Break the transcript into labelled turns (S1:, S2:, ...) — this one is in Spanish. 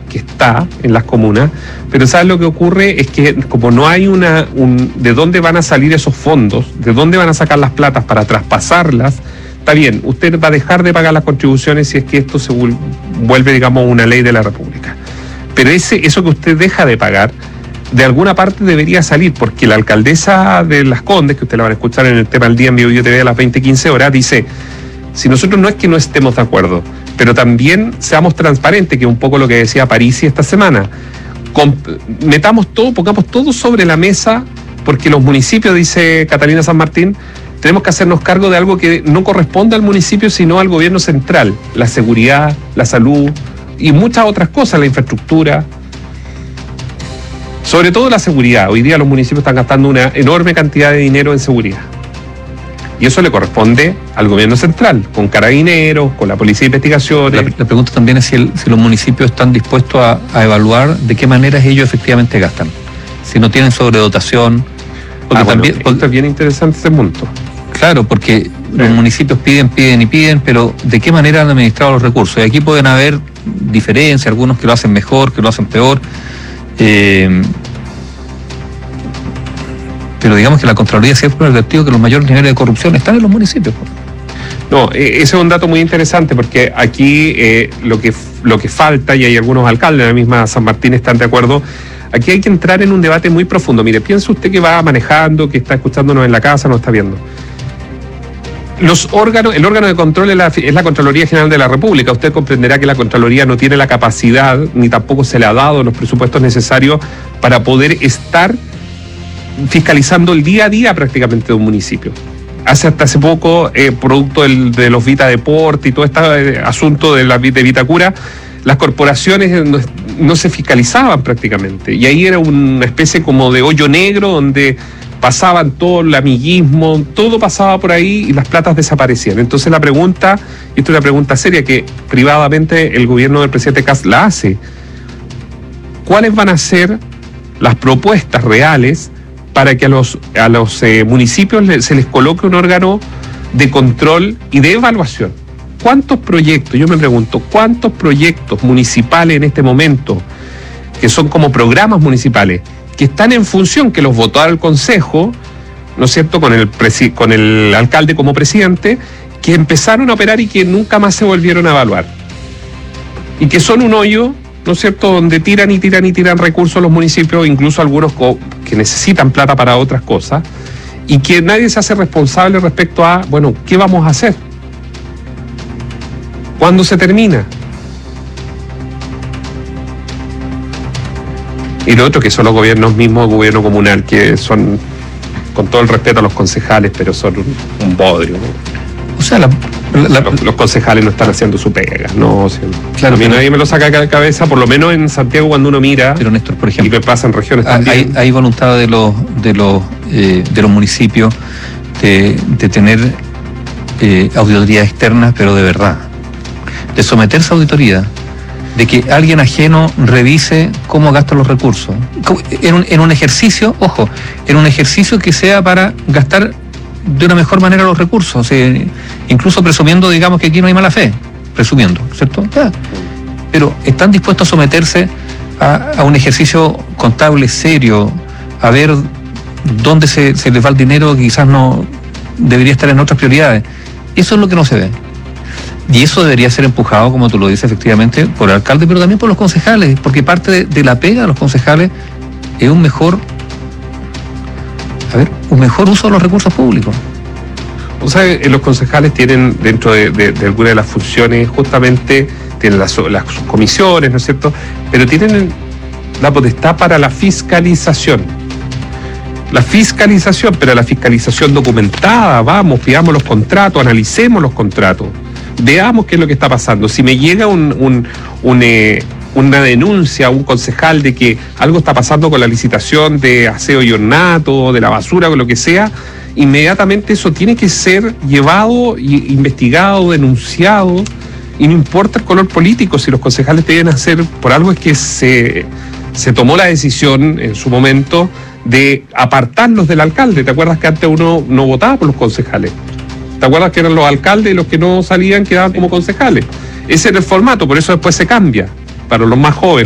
S1: que está en las comunas, pero ¿sabes lo que ocurre? Es que como no hay de dónde van a salir esos fondos, de dónde van a sacar las platas para traspasarlas, está bien, usted va a dejar de pagar las contribuciones si es que esto se vuelve, digamos, una ley de la República. Pero eso que usted deja de pagar, de alguna parte debería salir, porque la alcaldesa de Las Condes, que usted la van a escuchar en el tema del día en Vivo TV a las 20:15 horas, dice, si nosotros no es que no estemos de acuerdo, pero también seamos transparentes, que es un poco lo que decía Parisi esta semana, metamos todo, pongamos todo sobre la mesa, porque los municipios, dice Catalina San Martín, tenemos que hacernos cargo de algo que no corresponde al municipio, sino al gobierno central, la seguridad, la salud y muchas otras cosas, la infraestructura. Sobre todo la seguridad. Hoy día los municipios están gastando una enorme cantidad de dinero en seguridad. Y eso le corresponde al gobierno central, con carabineros, con la policía de investigaciones.
S2: La pregunta también es si los municipios están dispuestos a evaluar de qué maneras ellos efectivamente gastan. Si no tienen sobredotación. Porque también,
S1: esto es bien interesante ese punto.
S2: Claro, porque los municipios piden, pero ¿de qué manera han administrado los recursos? Y aquí pueden haber diferencias, algunos que lo hacen mejor, que lo hacen peor. Pero digamos que la Contraloría siempre ha advertido que los mayores niveles de corrupción están en los municipios.
S1: No, ese es un dato muy interesante, porque aquí lo que falta, y hay algunos alcaldes de la misma San Martín están de acuerdo, aquí hay que entrar en un debate muy profundo. Mire, piensa usted que va manejando, que está escuchándonos en la casa, nos está viendo. El órgano de control es la Contraloría General de la República. Usted comprenderá que la Contraloría no tiene la capacidad, ni tampoco se le ha dado los presupuestos necesarios para poder estar fiscalizando el día a día prácticamente de un municipio. Hasta hace poco, producto de los Vita Deporte y todo este asunto de Vitacura, las corporaciones no se fiscalizaban prácticamente. Y ahí era una especie como de hoyo negro donde pasaban todo el amiguismo, todo pasaba por ahí y las platas desaparecían. Entonces la pregunta, y esto es una pregunta seria que privadamente el gobierno del presidente Kast la hace, ¿cuáles van a ser las propuestas reales para que a los municipios se les coloque un órgano de control y de evaluación? ¿Cuántos proyectos, yo me pregunto, cuántos proyectos municipales en este momento, que son como programas municipales, que están en función, que los votó el Consejo, ¿no es cierto?, con el alcalde como presidente, que empezaron a operar y que nunca más se volvieron a evaluar? Y que son un hoyo, ¿no es cierto?, donde tiran recursos los municipios, incluso algunos que necesitan plata para otras cosas, y que nadie se hace responsable respecto a, bueno, ¿qué vamos a hacer? ¿Cuándo se termina? Y lo otro que son los gobiernos mismos, gobierno comunal, que son, con todo el respeto a los concejales, pero son un bodrio, ¿no?
S2: O sea,
S1: los concejales no están haciendo su pega, ¿no? O sea,
S2: claro,
S1: a mí nadie me lo saca de la cabeza, por lo menos en Santiago cuando uno mira.
S2: Pero Néstor, por ejemplo,
S1: y me pasa en regiones también.
S2: Hay voluntad de los municipios de tener auditorías externas, pero de verdad, de someterse a auditoría, de que alguien ajeno revise cómo gastan los recursos, en un ejercicio, ojo, en un ejercicio que sea para gastar de una mejor manera los recursos, incluso presumiendo, digamos, que aquí no hay mala fe, presumiendo, ¿cierto? Pero están dispuestos a someterse a un ejercicio contable serio, a ver dónde se les va el dinero que quizás no debería estar en otras prioridades. Eso es lo que no se ve. Y eso debería ser empujado, como tú lo dices, efectivamente, por el alcalde, pero también por los concejales, porque parte de la pega de los concejales es un mejor uso de los recursos públicos.
S1: O sea, los concejales tienen, dentro de alguna de las funciones, justamente, tienen las comisiones, ¿no es cierto?, pero tienen la potestad para la fiscalización. Pero la fiscalización documentada, vamos, pidamos los contratos, analicemos los contratos, veamos qué es lo que está pasando. Si me llega una denuncia a un concejal de que algo está pasando con la licitación de aseo y ornato, de la basura o lo que sea, inmediatamente eso tiene que ser llevado, investigado, denunciado, y no importa el color político. Si los concejales deben hacer, por algo es que se tomó la decisión en su momento de apartarlos del alcalde. ¿Te acuerdas que antes uno no votaba por los concejales? ¿Te acuerdas que eran los alcaldes y los que no salían quedaban como concejales? Ese era el formato, por eso después se cambia para los más jóvenes.